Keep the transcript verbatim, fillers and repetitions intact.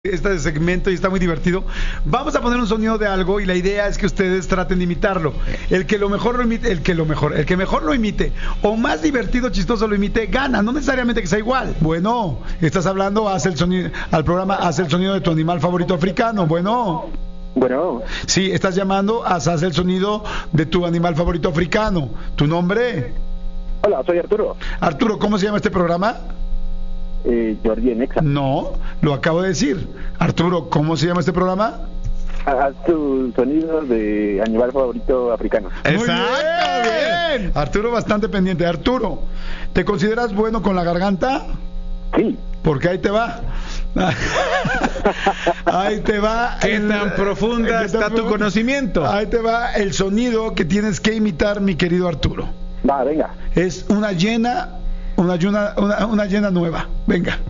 este segmento y está muy divertido. Vamos a poner un sonido de algo y la idea es que ustedes traten de imitarlo. El que lo mejor lo imite, el que lo mejor, el que mejor lo imite o más divertido, chistoso lo imite, gana. No necesariamente que sea igual. Bueno, estás hablando, hace el sonido al programa, hace el sonido de tu animal favorito africano. Bueno. Bueno. Sí, estás llamando, hace el sonido de tu animal favorito africano. ¿Tu nombre? Hola, soy Arturo. Arturo, ¿cómo se llama este programa? Eh, Jordi en Exa. No, lo acabo de decir. Arturo, ¿cómo se llama este programa? Haz tu sonido de animal favorito africano. Exacto, bien. bien. Arturo bastante pendiente. Arturo, ¿te consideras bueno con la garganta? Sí. Porque ahí te va. Ahí te va. ¿Qué el, tan profunda está tu conocimiento? Ahí te va el sonido que tienes que imitar, mi querido Arturo. Va, venga. Es una llena, una, una, una, una llena nueva. Venga.